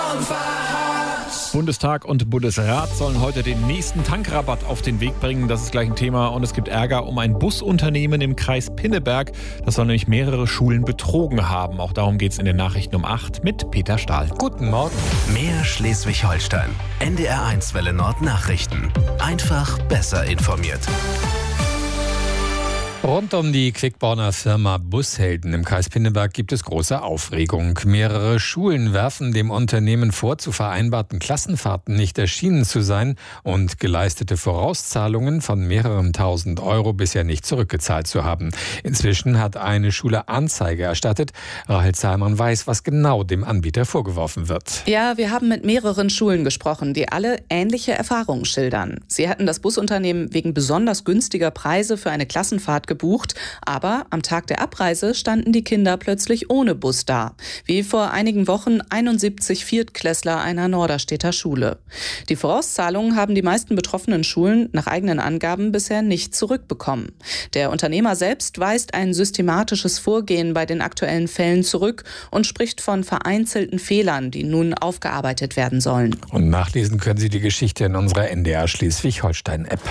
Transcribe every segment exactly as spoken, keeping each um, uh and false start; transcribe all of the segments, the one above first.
Bundestag und Bundesrat sollen heute den nächsten Tankrabatt auf den Weg bringen. Das ist gleich ein Thema. Und es gibt Ärger um ein Busunternehmen im Kreis Pinneberg. Das soll nämlich mehrere Schulen betrogen haben. Auch darum geht es in den Nachrichten um acht mit Peter Stahl. Guten Morgen. Mehr Schleswig-Holstein. N D R eins Welle Nord Nachrichten. Einfach besser informiert. Rund um die Quickborner Firma Bushelden im Kreis Pinneberg gibt es große Aufregung. Mehrere Schulen werfen dem Unternehmen vor, zu vereinbarten Klassenfahrten nicht erschienen zu sein und geleistete Vorauszahlungen von mehreren tausend Euro bisher nicht zurückgezahlt zu haben. Inzwischen hat eine Schule Anzeige erstattet. Rahel Zahlmann weiß, was genau dem Anbieter vorgeworfen wird. Ja, wir haben mit mehreren Schulen gesprochen, die alle ähnliche Erfahrungen schildern. Sie hatten das Busunternehmen wegen besonders günstiger Preise für eine Klassenfahrt gebucht, aber am Tag der Abreise standen die Kinder plötzlich ohne Bus da, wie vor einigen Wochen einundsiebzig Viertklässler einer Norderstedter Schule. Die Vorauszahlungen haben die meisten betroffenen Schulen nach eigenen Angaben bisher nicht zurückbekommen. Der Unternehmer selbst weist ein systematisches Vorgehen bei den aktuellen Fällen zurück und spricht von vereinzelten Fehlern, die nun aufgearbeitet werden sollen. Und nachlesen können Sie die Geschichte in unserer N D R Schleswig-Holstein-App.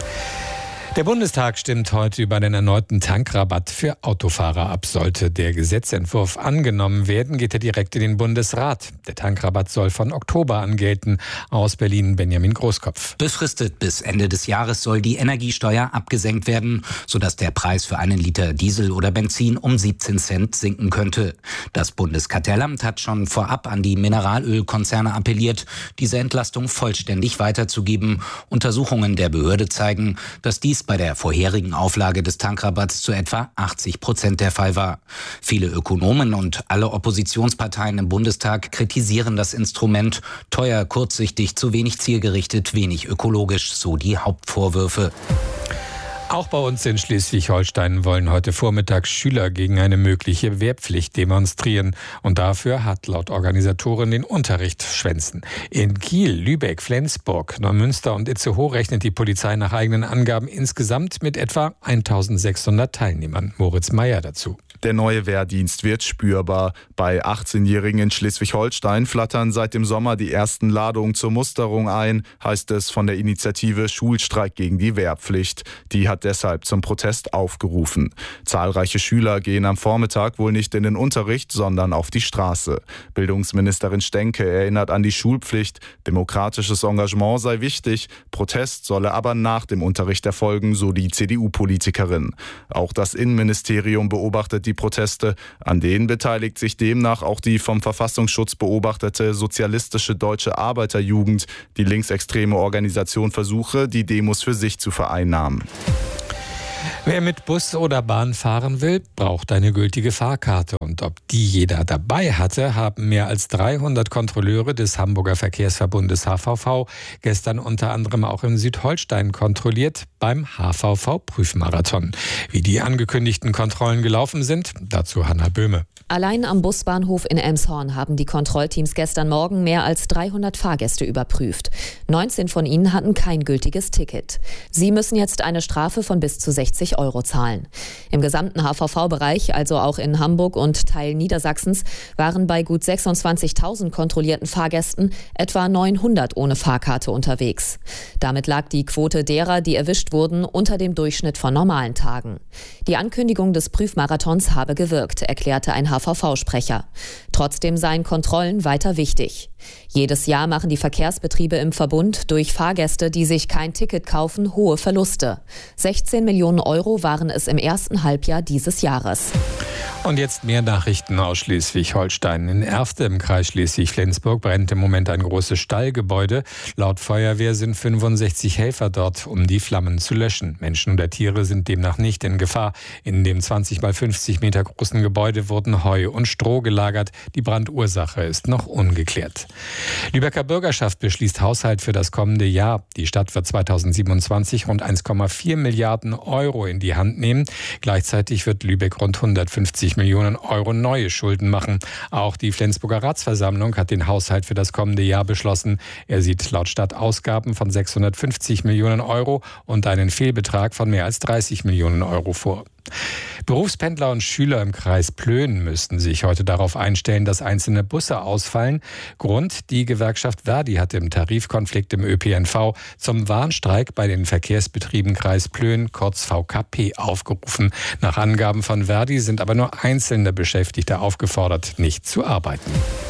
Der Bundestag stimmt heute über den erneuten Tankrabatt für Autofahrer ab. Sollte der Gesetzentwurf angenommen werden, geht er direkt in den Bundesrat. Der Tankrabatt soll von Oktober an gelten. Aus Berlin Benjamin Großkopf. Befristet bis Ende des Jahres soll die Energiesteuer abgesenkt werden, sodass der Preis für einen Liter Diesel oder Benzin um siebzehn Cent sinken könnte. Das Bundeskartellamt hat schon vorab an die Mineralölkonzerne appelliert, diese Entlastung vollständig weiterzugeben. Untersuchungen der Behörde zeigen, dass dies bei der vorherigen Auflage des Tankrabatts zu etwa achtzig Prozent der Fall war. Viele Ökonomen und alle Oppositionsparteien im Bundestag kritisieren das Instrument. Teuer, kurzsichtig, zu wenig zielgerichtet, wenig ökologisch, so die Hauptvorwürfe. Auch bei uns in Schleswig-Holstein wollen heute Vormittag Schüler gegen eine mögliche Wehrpflicht demonstrieren. Und dafür hat laut Organisatoren den Unterricht schwänzen. In Kiel, Lübeck, Flensburg, Neumünster und Itzehoe rechnet die Polizei nach eigenen Angaben insgesamt mit etwa eintausendsechshundert Teilnehmern. Moritz Meyer dazu. Der neue Wehrdienst wird spürbar. Bei achtzehnjährigen in Schleswig-Holstein flattern seit dem Sommer die ersten Ladungen zur Musterung ein, heißt es von der Initiative Schulstreik gegen die Wehrpflicht. Die hat deshalb zum Protest aufgerufen. Zahlreiche Schüler gehen am Vormittag wohl nicht in den Unterricht, sondern auf die Straße. Bildungsministerin Stenke erinnert an die Schulpflicht. Demokratisches Engagement sei wichtig, Protest solle aber nach dem Unterricht erfolgen, so die C D U-Politikerin. Auch das Innenministerium beobachtet die Proteste. An denen beteiligt sich demnach auch die vom Verfassungsschutz beobachtete Sozialistische Deutsche Arbeiterjugend. Die linksextreme Organisation versuche, die Demos für sich zu vereinnahmen. Wer mit Bus oder Bahn fahren will, braucht eine gültige Fahrkarte. Und ob die jeder dabei hatte, haben mehr als dreihundert Kontrolleure des Hamburger Verkehrsverbundes H V V gestern unter anderem auch in Südholstein kontrolliert beim H V V-Prüfmarathon. Wie die angekündigten Kontrollen gelaufen sind, dazu Hanna Böhme. Allein am Busbahnhof in Elmshorn haben die Kontrollteams gestern Morgen mehr als dreihundert Fahrgäste überprüft. neunzehn von ihnen hatten kein gültiges Ticket. Sie müssen jetzt eine Strafe von bis zu sechzig Euro zahlen. Im gesamten H V V-Bereich, also auch in Hamburg und Teil Niedersachsens, waren bei gut sechsundzwanzigtausend kontrollierten Fahrgästen etwa neunhundert ohne Fahrkarte unterwegs. Damit lag die Quote derer, die erwischt wurden, unter dem Durchschnitt von normalen Tagen. Die Ankündigung des Prüfmarathons habe gewirkt, erklärte ein H V V-Sprecher. Trotzdem seien Kontrollen weiter wichtig. Jedes Jahr machen die Verkehrsbetriebe im Verbund durch Fahrgäste, die sich kein Ticket kaufen, hohe Verluste. sechzehn Millionen Euro waren es im ersten Halbjahr dieses Jahres. Und jetzt mehr Nachrichten aus Schleswig-Holstein. In Erfte im Kreis Schleswig-Flensburg brennt im Moment ein großes Stallgebäude. Laut Feuerwehr sind fünfundsechzig Helfer dort, um die Flammen zu löschen. Menschen oder Tiere sind demnach nicht in Gefahr. In dem zwanzig mal fünfzig Meter großen Gebäude wurden Heu und Stroh gelagert. Die Brandursache ist noch ungeklärt. Lübecker Bürgerschaft beschließt Haushalt für das kommende Jahr. Die Stadt wird zweitausendsiebenundzwanzig rund eins Komma vier Milliarden Euro in die Hand nehmen. Gleichzeitig wird Lübeck rund hundertfünfzig Millionen Euro neue Schulden machen. Auch die Flensburger Ratsversammlung hat den Haushalt für das kommende Jahr beschlossen. Er sieht laut Stadt Ausgaben von sechshundertfünfzig Millionen Euro und einen Fehlbetrag von mehr als dreißig Millionen Euro vor. Berufspendler und Schüler im Kreis Plön müssten sich heute darauf einstellen, dass einzelne Busse ausfallen. Grund: die Gewerkschaft Verdi hat im Tarifkonflikt im Ö P N V zum Warnstreik bei den Verkehrsbetrieben Kreis Plön, kurz V K P, aufgerufen. Nach Angaben von Verdi sind aber nur einzelne Beschäftigte aufgefordert, nicht zu arbeiten.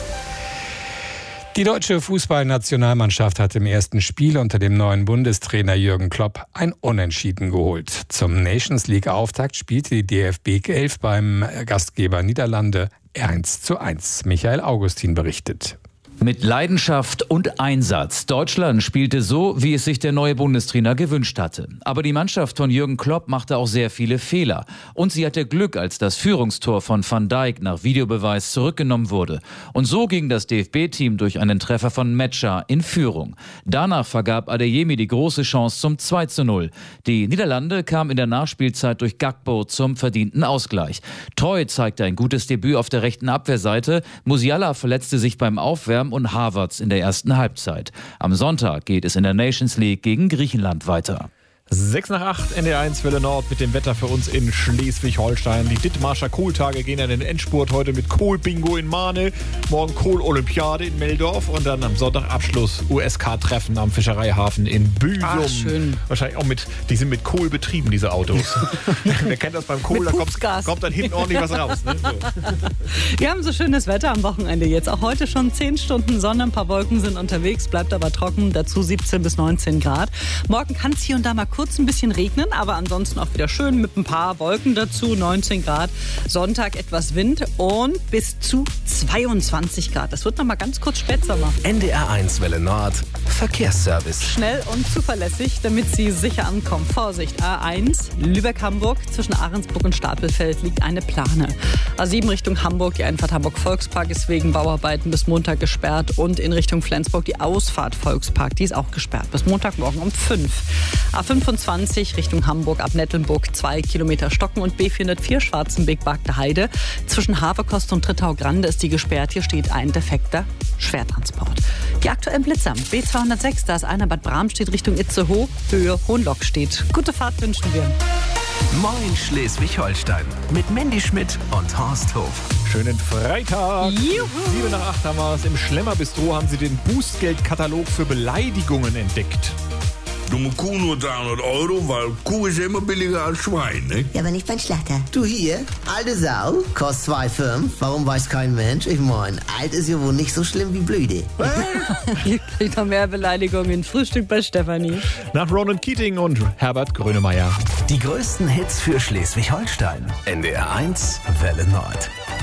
Die deutsche Fußballnationalmannschaft hat im ersten Spiel unter dem neuen Bundestrainer Jürgen Klopp ein Unentschieden geholt. Zum Nations-League-Auftakt spielte die D F B elf beim Gastgeber Niederlande eins zu eins. Michael Augustin berichtet. Mit Leidenschaft und Einsatz. Deutschland spielte so, wie es sich der neue Bundestrainer gewünscht hatte. Aber die Mannschaft von Jürgen Klopp machte auch sehr viele Fehler. Und sie hatte Glück, als das Führungstor von Van Dijk nach Videobeweis zurückgenommen wurde. Und so ging das D F B-Team durch einen Treffer von Metscher in Führung. Danach vergab Adeyemi die große Chance zum zwei zu null. Die Niederlande kamen in der Nachspielzeit durch Gakpo zum verdienten Ausgleich. Troy zeigte ein gutes Debüt auf der rechten Abwehrseite. Musiala verletzte sich beim Aufwärmen und Havertz in der ersten Halbzeit. Am Sonntag geht es in der Nations League gegen Griechenland weiter. sechs nach acht, N D R eins Welle Nord mit dem Wetter für uns in Schleswig-Holstein. Die Dithmarscher Kohltage gehen an den Endspurt heute mit Kohl-Bingo in Mahne, morgen Kohl-Olympiade in Meldorf und dann am Sonntag Abschluss U S K-Treffen am Fischereihafen in Büsum. Ach, schön. Wahrscheinlich auch mit, die sind mit Kohl betrieben, diese Autos. Wer kennt das beim Kohl, da kommt, kommt dann hinten ordentlich was raus. Ne? So. Wir haben so schönes Wetter am Wochenende jetzt. Auch heute schon zehn Stunden Sonne, ein paar Wolken sind unterwegs, bleibt aber trocken, dazu siebzehn bis neunzehn Grad. Morgen kann es hier und da mal kurz ein bisschen regnen, aber ansonsten auch wieder schön mit ein paar Wolken dazu, neunzehn Grad. Sonntag etwas Wind und bis zu zweiundzwanzig Grad. Das wird noch mal ganz kurz Spätsommer. N D R eins Welle Nord Verkehrsservice. Schnell und zuverlässig, damit Sie sicher ankommen. Vorsicht, A eins, Lübeck-Hamburg, zwischen Ahrensburg und Stapelfeld liegt eine Plane. A sieben Richtung Hamburg, die Einfahrt Hamburg-Volkspark ist wegen Bauarbeiten bis Montag gesperrt und in Richtung Flensburg die Ausfahrt Volkspark, die ist auch gesperrt bis Montagmorgen um fünf. A fünfundzwanzig Richtung Hamburg ab Nettelnburg, zwei Kilometer Stocken und B vierhundertvier Schwarzenbeck-Bagde Heide. Zwischen Haverkost und Trittau-Grande ist die gesperrt. Hier steht ein defekter Schwertransport. Die aktuellen Blitzer. B zweihundertsechs, da ist einer Bad Bramstedt Richtung Itzehoe, Höhe Hohenlock steht. Gute Fahrt wünschen wir. Moin Schleswig-Holstein mit Mandy Schmidt und Horst Hof. Schönen Freitag. Juhu. sieben nach acht haben wir es. Im Schlemmer-Bistro haben sie den Bußgeldkatalog für Beleidigungen entdeckt. Dumme Kuh nur dreihundert Euro, weil Kuh ist ja immer billiger als Schwein, ne? Ja, aber nicht beim Schlachter. Du hier, alte Sau, kostet zwei Komma fünf. Warum weiß kein Mensch? Ich mein, alt ist ja wohl nicht so schlimm wie blöde. Hier kriegt noch mehr Beleidigungen. Frühstück bei Stefanie. Nach Ronan Keating und Herbert Grönemeyer. Die größten Hits für Schleswig-Holstein. N D R eins Welle Nord.